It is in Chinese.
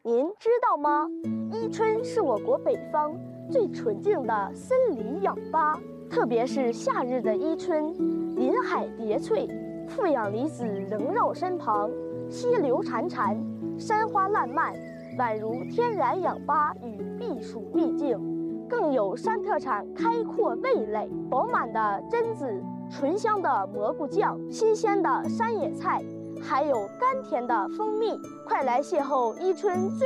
您知道吗？伊春是我国北方最纯净的森林氧吧，特别是夏日的伊春，林海叠翠，负氧离子萦绕身旁，溪流潺潺，山花烂漫，宛如天然氧吧与避暑秘境。更有山特产开阔味蕾，饱满的榛子，醇香的蘑菇酱，新鲜的山野菜，还有甘甜的蜂蜜。快来邂逅伊春最